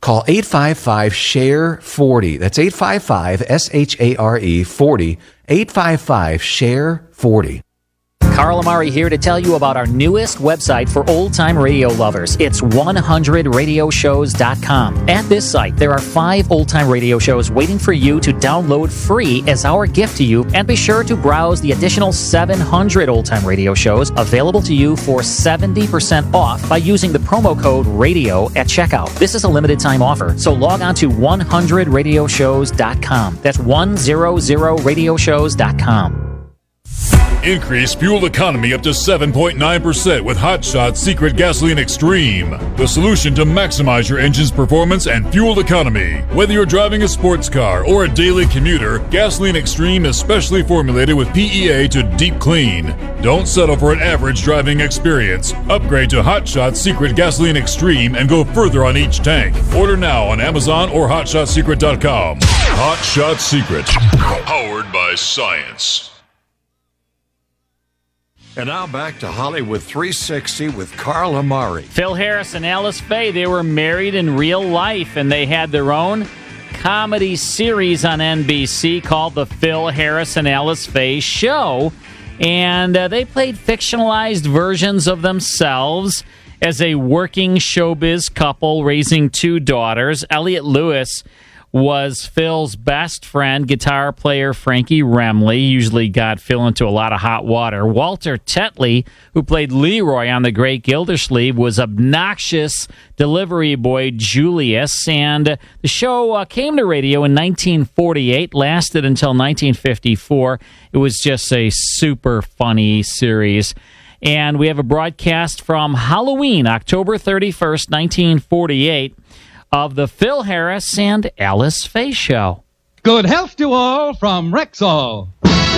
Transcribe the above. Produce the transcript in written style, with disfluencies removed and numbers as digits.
Call 855-SHARE-40. That's 855-SHARE 40. 855-SHARE-40. Carl Amari here to tell you about our newest website for old-time radio lovers. It's 100radioshows.com. At this site, there are 5 old-time radio shows waiting for you to download free as our gift to you, and be sure to browse the additional 700 old-time radio shows available to you for 70% off by using the promo code RADIO at checkout. This is a limited-time offer, so log on to 100radioshows.com. That's 100radioshows.com. Increase fuel economy up to 7.9% with Hot Shot's Secret Gasoline Extreme, the solution to maximize your engine's performance and fuel economy. Whether you're driving a sports car or a daily commuter, Gasoline Extreme is specially formulated with PEA to deep clean. Don't settle for an average driving experience. Upgrade to Hot Shot's Secret Gasoline Extreme and go further on each tank. Order now on Amazon or HotShotSecret.com. Hot Shot Secret, powered by science. And now back to Hollywood 360 with Carl Amari. Phil Harris and Alice Faye, they were married in real life, and they had their own comedy series on NBC called The Phil Harris and Alice Faye Show. And they played fictionalized versions of themselves as a working showbiz couple raising 2 daughters. Elliot Lewis was Phil's best friend, guitar player Frankie Remley. Usually got Phil into a lot of hot water. Walter Tetley, who played Leroy on The Great Gildersleeve, was obnoxious delivery boy Julius. And the show came to radio in 1948, lasted until 1954. It was just a super funny series. And we have a broadcast from Halloween, October 31st, 1948, of the Phil Harris and Alice Faye Show. Good health to all from Rexall.